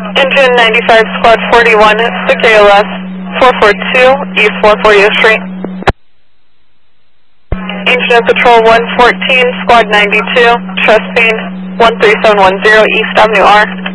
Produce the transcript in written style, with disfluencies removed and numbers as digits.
Engine 95, Squad 41, stick ALS 442, East 140th Street. Engine of Patrol 114, Squad 92, Trespass 13710, East Avenue R.